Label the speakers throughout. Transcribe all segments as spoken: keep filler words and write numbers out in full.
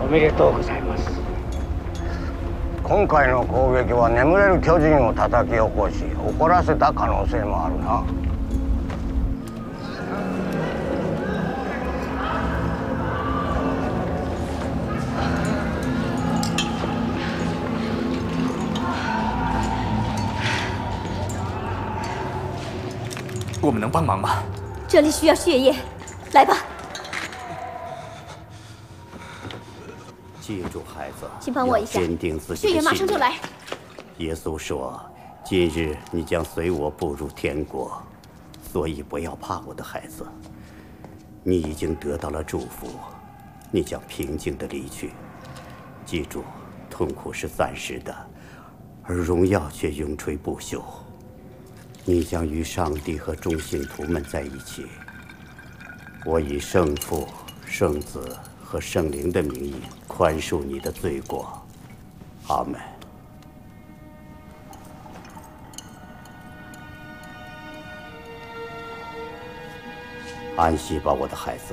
Speaker 1: めでとうございます。
Speaker 2: 今回の攻撃は眠れる巨人を叩き起こし怒らせた可能性もあるな。
Speaker 3: 我们能帮忙吗？
Speaker 4: 这里需要血液，来吧。
Speaker 5: 记住，孩子，
Speaker 4: 请帮我一下，
Speaker 5: 坚定自己的
Speaker 4: 血液马上就来。
Speaker 5: 耶稣说：“今日你将随我步入天国。”所以不要怕，我的孩子。你已经得到了祝福，你将平静地离去。记住，痛苦是暂时的，而荣耀却永垂不朽。你将与上帝和众信徒们在一起。我以圣父、圣子和圣灵的名义宽恕你的罪过。阿门。安息吧，我的孩子。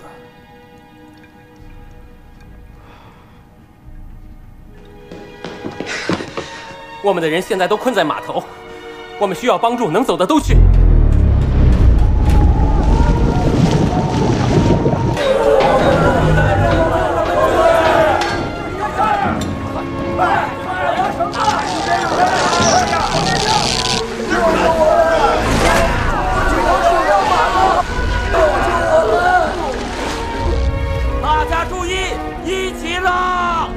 Speaker 6: 我们的人现在都困在码头。我们需要帮助，能走的都去。大家注意，一起让！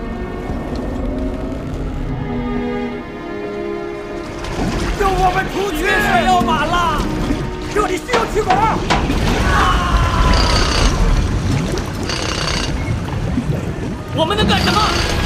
Speaker 6: 救我们出去！水要满了，这里需要气管。我们能干什么？